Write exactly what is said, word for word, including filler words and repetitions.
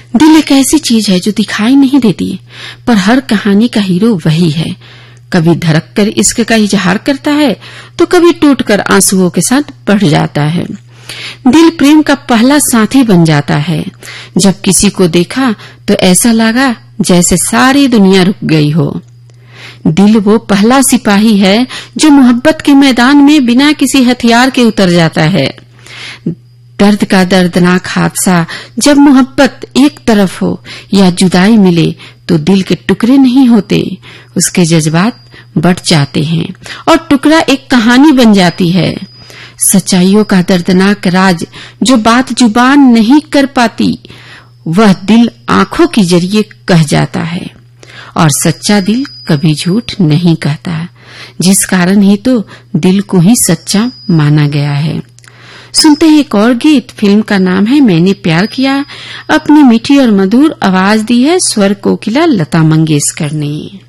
दिल एक ऐसी चीज है जो दिखाई नहीं देती, पर हर कहानी का हीरो वही है। कभी धड़क कर इश्क का इजहार करता है तो कभी टूटकर आंसुओं के साथ बढ़ जाता है। दिल प्रेम का पहला साथी बन जाता है। जब किसी को देखा तो ऐसा लगा जैसे सारी दुनिया रुक गई हो। दिल वो पहला सिपाही है जो मोहब्बत के मैदान में बिना किसी हथियार के उतर जाता है। दर्द का दर्दनाक हादसा जब मोहब्बत एक तरफ हो या जुदाई मिले तो दिल के टुकड़े नहीं होते, उसके जज्बात बढ़ जाते हैं और टुकड़ा एक कहानी बन जाती है। सच्चाइयों का दर्दनाक राज जो बात जुबान नहीं कर पाती, वह दिल आंखों के जरिए कह जाता है। और सच्चा दिल कभी झूठ नहीं कहता, जिस कारण ही तो दिल को ही सच्चा माना गया है। सुनते हैं एक और गीत। फिल्म का नाम है मैंने प्यार किया। अपनी मीठी और मधुर आवाज दी है स्वर कोकिला लता मंगेशकर ने।